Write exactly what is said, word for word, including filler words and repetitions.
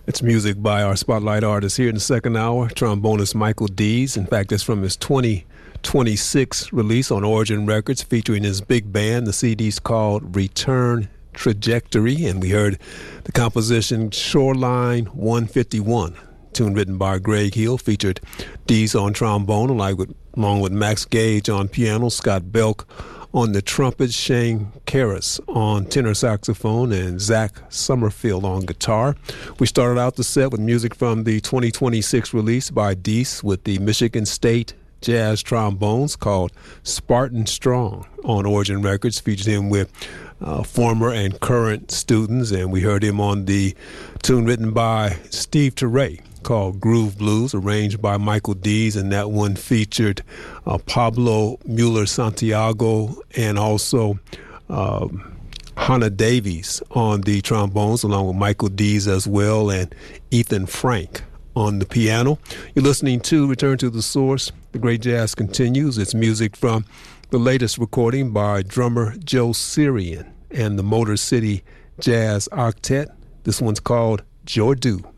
It's music by our spotlight artist here in the second hour, trombonist Michael Dees. In fact, that's from his twenty twenty-six release on Origin Records featuring his big band. The C D's called Return Trajectory, and we heard the composition Shoreline one fifty-one, tune written by Greg Hill, featured Dees on trombone, along with, along with Max Gage on piano, Scott Belk on the trumpet, Shane Karras on tenor saxophone, and Zach Summerfield on guitar. We started out the set with music from the twenty twenty-six release by Dees with the Michigan State Jazz Trombones called Spartan Strong on Origin Records, featured him with uh, former and current students, and we heard him on the tune written by Steve Turre called Groove Blues, arranged by Michael Dees, and that one featured uh, Pablo Mueller-Santiago and also uh, Hannah Davies on the trombones, along with Michael Dees as well, and Ethan Frank on the piano. You're listening to Return to the Source. The Great Jazz continues. It's music from the latest recording by drummer Joe Syrian and the Motor City Jazz Octet. This one's called Jordu.